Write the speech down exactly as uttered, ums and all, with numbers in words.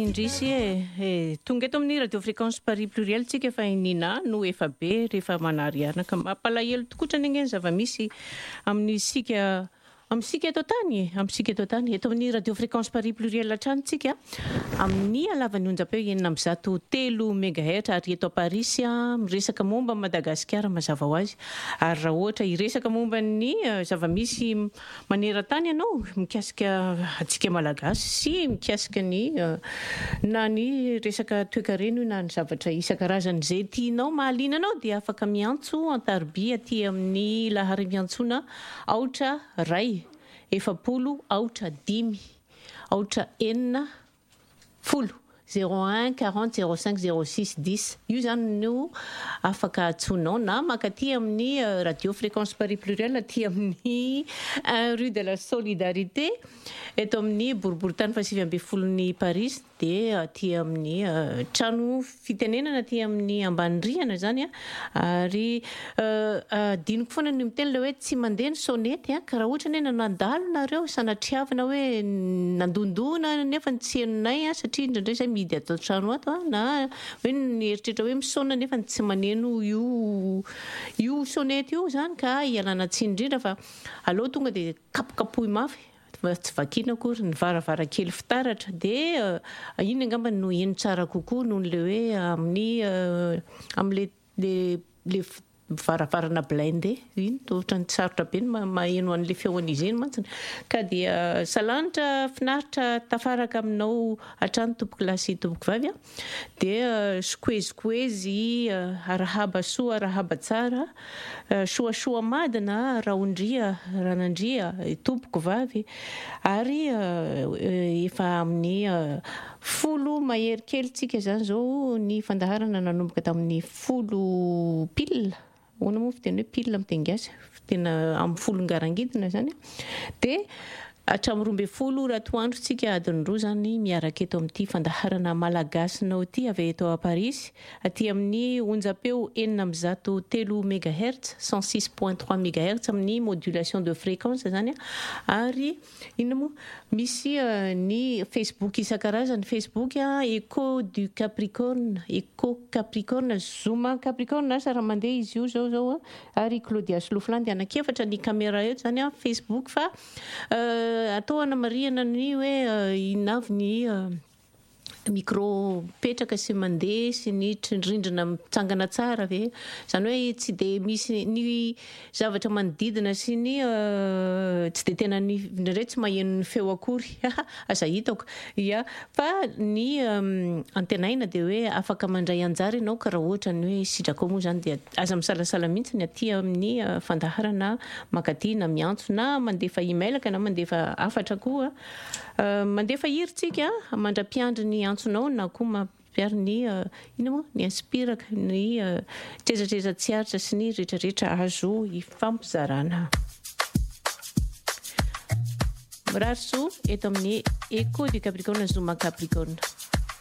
indrisy e tonga eto amin'ny radio fréquence Paris pluriel tsika efa inina no efa be rehefa manariana ka mampalahelo tokotra ny ngeny zava-misy amin'ny sika amin'sika eto tany amin'sika eto tany eto amin'ny radio fréquence Paris pluriel atrany tsika amin'ny alavany onjapeo enina amin'ny zato telo mégahertz ary eto Paris miresaka momba Madagasikara mazava ho azy ary raha ohatra iresaka momba ny zava-misy maneran-tany ianao mikasika atsika malagasy sy mikasika ny na ny resaka toe-karena na ny zavatra isan-karazany izay tianao mahaliana anao dia afaka miantso an-tarobia aty amin'ny lahary miantsona aotra ray efapolo aotra dimy aotra enina folo zéro un quarante zéro cinq zéro six dix io zany no afaka atsonao na makaty amin'ny radio fréquence Paris pluriel aty amin'ny rue de la Solidarité eto amin'ny boriboritany fasivy ambin'ny folon'ny Paris dia aty amin'ny trano fitenenana aty amin'ny Ambanirihana zany ary diniko foana ny miteny le hoe tsy mandeha ny sonety ka raha ohatra ny nandalo nareo sanatriavana hoe nandondona nefa ny tsy henonay satria indraindray zay midy ato trano ato na hoe nieritretra hoe misona nefa tsy maneno io io sonety io zany ka ialana tsiny indrindra fa aleo tonga dia kapokapohy mafy tsy vakiana akory ny varavarakely fitaratra dia iny angamba no eno tsara kokoa noho le hoe amin'ny amin'le le varavarana blindé iny ohatra ny sarotra be ny maheno an'le feon'izy iny mantsiny ka dia salanitra finaritra tafaraka aminao hatrany tompoko lahy sy tompoko vavy dia sokoezikoezy arahaba soa arahaba tsara soasoa madina raondria ranandria tompoko vavy ary efa amin'ny folo mahery kely tsika zany zao ny fandaharana nanomboka tamin'ny folo pile ona moa fiteny hoe pile amin'ny teny gasy tena amin'ny folo ngarangidina zany dia hatramin'ny roa ambin'ny folo ratoandro tsika adiny roa zany miaraka eto amin'ity fandaharana malagasinao ity avy eto à Paris aty amin'ny onjapeo enina amin'ny zato telo mégahertz cent six point trois mégahertz amin'ny modulation de fréquence zany ary ino moa misy ny Facebook isan-karazany Facebook Echo du Capricorne Echo Capricorne Zuma Capricorne asa raha mandeha izy io zao zao ary Claudia Slofland anakefatra ny caméra eto zany Facebook fa atao anamarihana ny hoe inavy ny micro petraka sy mandeha sy ny rindrina mitsangana tsara ve zany hoe tsy dia misy ny zavatra manodidina sy ny tsy dia tena ny indray tsy maheno ny feo akory aza hitako ia fa ny antenaina dia hoe afaka mandray anjara ianao ka raha ohatra ny hoe sitraka moa zany dia aza misalasala mihitsy ny aty amin'ny fandaharana makaty na miantso na mandefa email ka na mandefa afatra koa mandefa hiritsika mandra-piandry ny antsonao na koa mampiary ny ino moa ny inspiraka ny trezatreza tsiaritra sy ny rehetrarehetra azo hifampizarana mirary so eto amin'ny Echo du Capricorne Zuma Capricorne